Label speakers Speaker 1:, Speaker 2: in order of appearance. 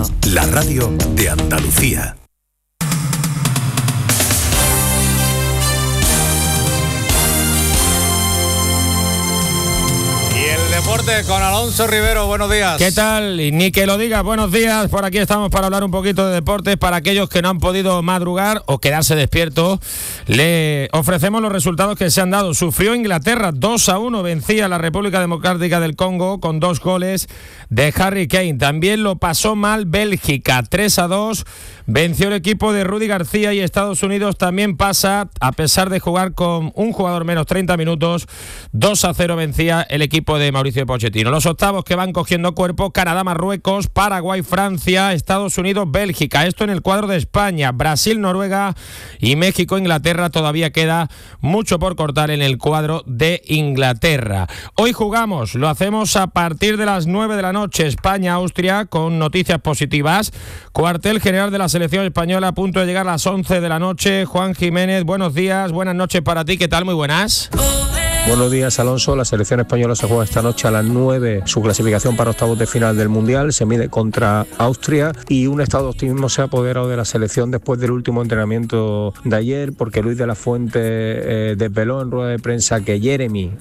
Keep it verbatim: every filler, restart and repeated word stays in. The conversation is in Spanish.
Speaker 1: Radio.
Speaker 2: La radio de Andalucía.
Speaker 3: Deporte con Alonso Rivero, buenos días.
Speaker 4: ¿Qué tal? Y ni que lo digas, buenos días. Por aquí estamos para hablar un poquito de deportes. Para aquellos que no han podido madrugar o quedarse despiertos, le ofrecemos los resultados que se han dado. Sufrió Inglaterra, dos a uno, vencía a la República Democrática del Congo con dos goles de Harry Kane. También lo pasó mal Bélgica, tres a dos, venció el equipo de Rudy García, y Estados Unidos también pasa, a pesar de jugar con un jugador menos treinta minutos, dos a cero vencía el equipo de Mauricio Pochettino. Los octavos que van cogiendo cuerpo: Canadá, Marruecos, Paraguay, Francia, Estados Unidos, Bélgica. Esto en el cuadro de España. Brasil, Noruega y México, Inglaterra. Todavía queda mucho por cortar en el cuadro de Inglaterra. Hoy jugamos, lo hacemos a partir de las nueve de la noche, España, Austria, con noticias positivas. Cuartel general de la selección española a punto de llegar a las once de la noche. Juan Jiménez, buenos días, buenas noches para ti. ¿Qué tal? Muy buenas.
Speaker 5: Buenos días, Alonso. La selección española se juega esta noche a las nueve su clasificación para octavos de final del Mundial. Se mide contra Austria, y un estado de optimismo se ha apoderado de la selección después del último entrenamiento de ayer, porque Luis de la Fuente eh, desveló en rueda de prensa que Jeremy